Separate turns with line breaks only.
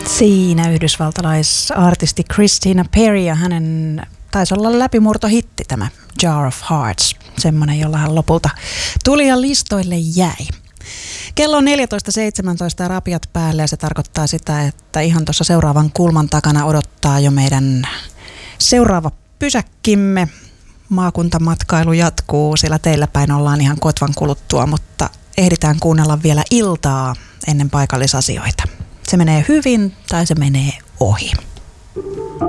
Siinä yhdysvaltalaisartisti Christina Perri ja hänen taisi olla läpimurtohitti tämä Jar of Hearts, semmoinen, jolla hän lopulta tuli ja listoille jäi. Kello on 14.17 ja rapiat päälle ja se tarkoittaa sitä, että ihan tuossa seuraavan kulman takana odottaa jo meidän seuraava pysäkkimme. Maakuntamatkailu jatkuu, sillä teillä päin ollaan ihan kotvan kuluttua, mutta ehditään kuunnella vielä iltaa ennen paikallisasioita. Se menee hyvin tai se menee ohi.